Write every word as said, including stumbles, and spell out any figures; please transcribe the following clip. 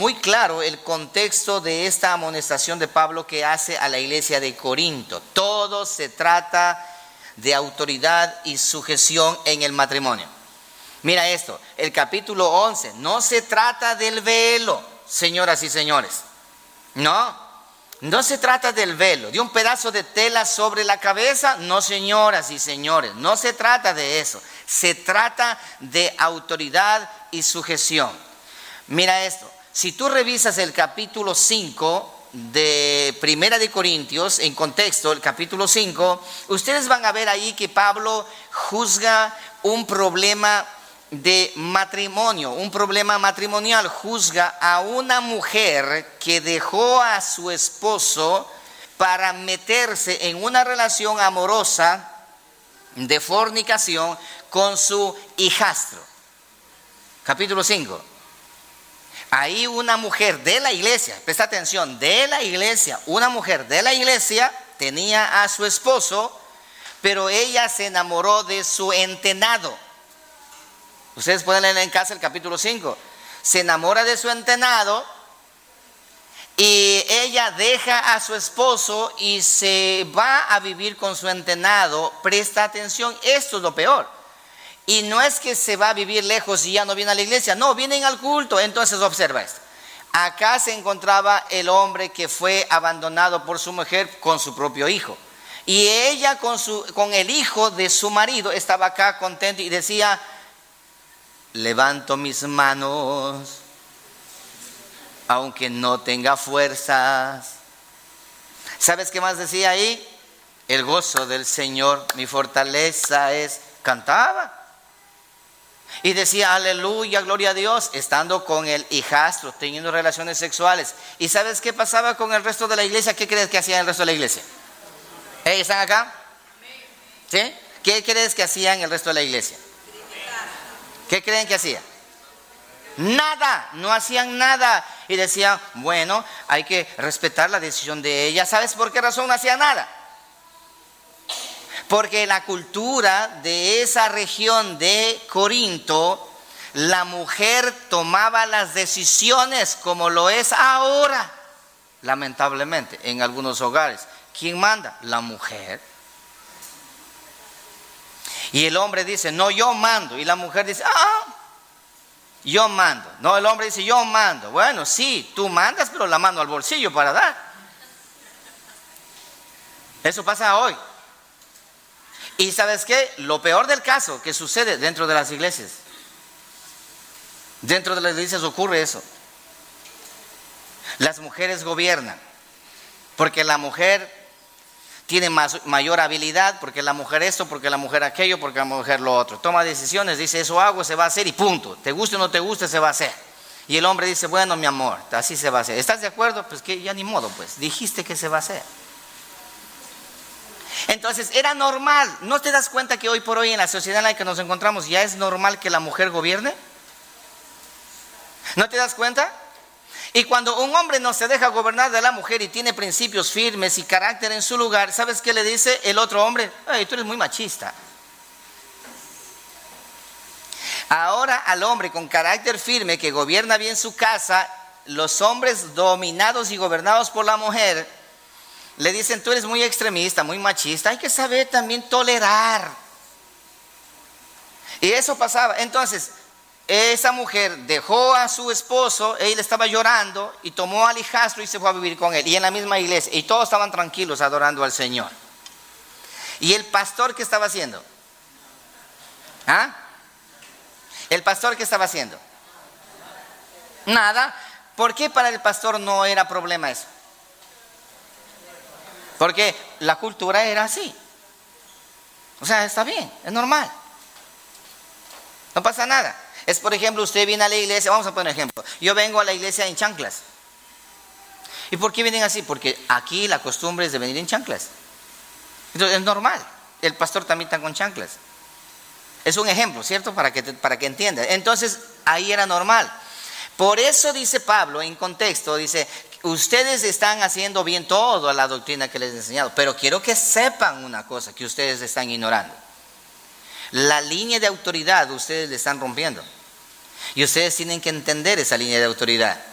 muy claro el contexto de esta amonestación de Pablo que hace a la iglesia de Corinto. Todo se trata de autoridad y sujeción en el matrimonio. Mira esto, el capítulo once, no se trata del velo, señoras y señores. No, no se trata del velo, de un pedazo de tela sobre la cabeza. No, señoras y señores, no se trata de eso. Se trata de autoridad y sujeción. Mira esto, si tú revisas el capítulo cinco de Primera de Corintios, en contexto, el capítulo cinco, ustedes van a ver ahí que Pablo juzga un problema de matrimonio, un problema matrimonial. Juzga a una mujer que dejó a su esposo para meterse en una relación amorosa de fornicación con su hijastro. Capítulo cinco. Ahí una mujer de la iglesia, presta atención, de la iglesia, una mujer de la iglesia tenía a su esposo, pero ella se enamoró de su entenado. Ustedes pueden leer en casa el capítulo cinco. Se enamora de su entenado y ella deja a su esposo y se va a vivir con su entenado. Presta atención, esto es lo peor. Y no es que se va a vivir lejos y ya no viene a la iglesia, no, vienen al culto. Entonces observa esto. Acá se encontraba el hombre que fue abandonado por su mujer con su propio hijo. Y ella con, su, con el hijo de su marido estaba acá contento y decía: levanto mis manos, aunque no tenga fuerzas. ¿Sabes qué más decía ahí? El gozo del Señor, mi fortaleza es. Cantaba. Y decía aleluya, gloria a Dios, estando con el hijastro, teniendo relaciones sexuales. ¿Y sabes qué pasaba con el resto de la iglesia? ¿Qué crees que hacía el resto de la iglesia? ¿Eh, ¿Están acá? ¿Sí? ¿Qué crees que hacían el resto de la iglesia? ¿Qué creen que hacía? Nada, no hacían nada. Y decían, bueno, hay que respetar la decisión de ella. ¿Sabes por qué razón no hacían nada? Porque la cultura de esa región de Corinto, la mujer tomaba las decisiones como lo es ahora, lamentablemente, en algunos hogares. ¿Quién manda? La mujer. Y el hombre dice, no, yo mando. Y la mujer dice, ah, yo mando. No, el hombre dice, yo mando. Bueno, sí, tú mandas, pero la mano al bolsillo para dar. Eso pasa hoy. Y ¿sabes qué? Lo peor del caso que sucede dentro de las iglesias. Dentro de las iglesias ocurre eso. Las mujeres gobiernan. Porque la mujer tiene más, mayor habilidad, porque la mujer esto, porque la mujer aquello, porque la mujer lo otro. Toma decisiones, dice eso hago, se va a hacer y punto. Te guste o no te guste, se va a hacer. Y el hombre dice, bueno, mi amor, así se va a hacer. ¿Estás de acuerdo? Pues que ya ni modo, pues. Dijiste que se va a hacer. Entonces era normal. ¿No te das cuenta que hoy por hoy en la sociedad en la que nos encontramos ya es normal que la mujer gobierne? ¿No te das cuenta? Y cuando un hombre no se deja gobernar de la mujer y tiene principios firmes y carácter en su lugar, ¿sabes qué le dice el otro hombre? Ay, tú eres muy machista. Ahora al hombre con carácter firme que gobierna bien su casa, los hombres dominados y gobernados por la mujer le dicen, tú eres muy extremista, muy machista, hay que saber también tolerar. Y eso pasaba. Entonces, esa mujer dejó a su esposo, él estaba llorando y tomó al hijastro y se fue a vivir con él. Y en la misma iglesia, y todos estaban tranquilos adorando al Señor. ¿Y el pastor qué estaba haciendo? ¿Ah? ¿El pastor qué estaba haciendo? Nada. ¿Por qué para el pastor no era problema eso? Porque la cultura era así. O sea, está bien, es normal. No pasa nada. Es, por ejemplo, usted viene a la iglesia, vamos a poner un ejemplo. Yo vengo a la iglesia en chanclas. ¿Y por qué vienen así? Porque aquí la costumbre es de venir en chanclas. Entonces es normal. El pastor también está con chanclas. Es un ejemplo, ¿cierto? Para que, para que entienda. Entonces ahí era normal. Por eso dice Pablo en contexto, dice, ustedes están haciendo bien toda la doctrina que les he enseñado, pero quiero que sepan una cosa que ustedes están ignorando. La línea de autoridad ustedes le están rompiendo. Y ustedes tienen que entender esa línea de autoridad.